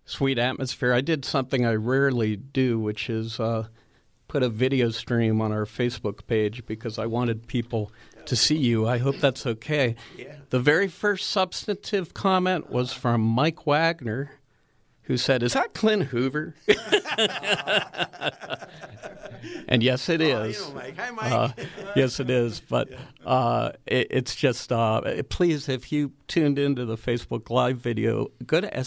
Sweet Atmosphere. I did something I rarely do, which is put a video stream on our Facebook page because I wanted people to see you. I hope that's okay. Yeah. The very first substantive comment was from Mike Wagner, who said, "Is that Clint Hoover?" And yes, it is. You know Mike. Hi, Mike. Yes, it is. But it's just, please, if you tuned into the Facebook Live video, go to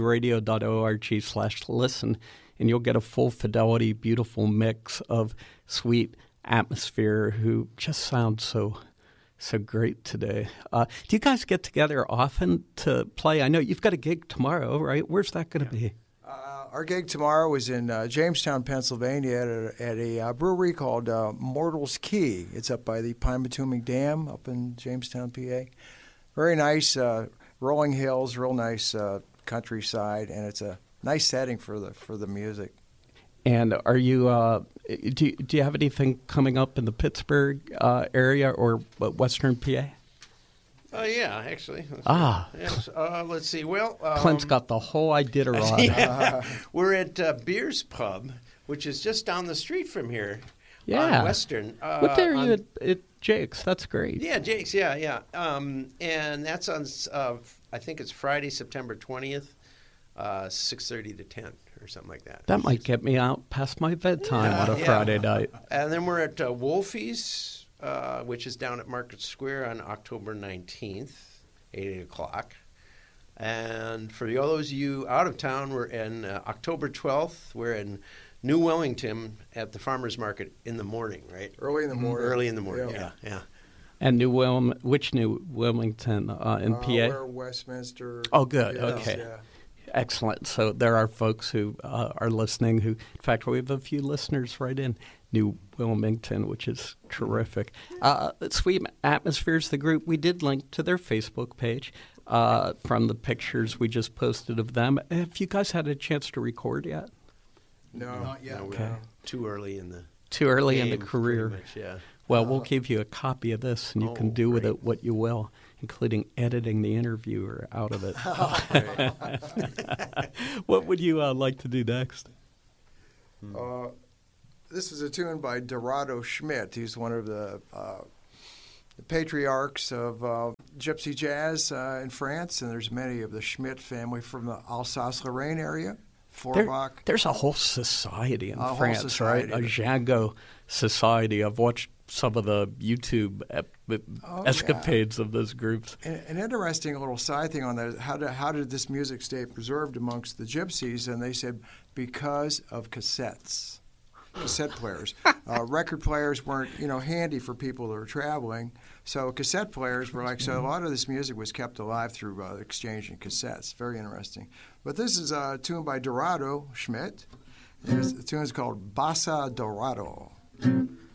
slbradio.org/listen, and you'll get a full fidelity, beautiful mix of Sweet Atmosphere, who just sounds so great today. Do you guys get together often to play? I know you've got a gig tomorrow, right? Where's that going to be? Our gig tomorrow is in Jamestown, Pennsylvania, at a brewery called Mortal's Key. It's up by the Pine-Bituming Dam up in Jamestown, PA. Very nice, rolling hills, real nice countryside, and it's a nice setting for the music. And are you? Do you have anything coming up in the Pittsburgh area or Western PA? Yeah, actually. Yes. Let's see. Well, Clint's got the whole Iditarod. Yeah. We're at Beers Pub, which is just down the street from here. Yeah. On Western. What day are you at Jake's? That's great. Yeah, Jake's. Yeah. And that's on. I think it's Friday, September 20th, 6:30 to 10 or something like that. That might get me out past my bedtime on a Friday night. And then we're at Wolfie's, which is down at Market Square on October 19th, 8 o'clock. And for all those of you out of town, we're in October 12th. We're in New Wellington at the Farmers Market in the morning, right? Early in the morning. Early in the morning, yeah. And which New Wilmington in PA? We're Westminster. Oh, good. Yes, Okay. Yeah. Excellent. So there are folks who are listening who, in fact, we have a few listeners right in New Wilmington, which is terrific. Sweet Atmosphere's the group. We did link to their Facebook page from the pictures we just posted of them. Have you guys had a chance to record yet? No, not yet. No, Okay. Too early in the in the career. pretty much, yeah. Well, we'll give you a copy of this, and you can do with it what you will, including editing the interviewer out of it. What would you like to do next? This is a tune by Dorado Schmidt. He's one of the patriarchs of gypsy jazz in France, and there's many of the Schmidt family from the Alsace-Lorraine area. Forbach. There's a whole society in France, right? A Django society. I've watched some of the YouTube escapades of those groups. An interesting little side thing on that, how did this music stay preserved amongst the gypsies? And they said, because of cassette players. Record players weren't, handy for people that were traveling. So cassette players were so a lot of this music was kept alive through exchanging cassettes. Very interesting. But this is a tune by Dorado Schmidt. The tune is called Bossa Dorado.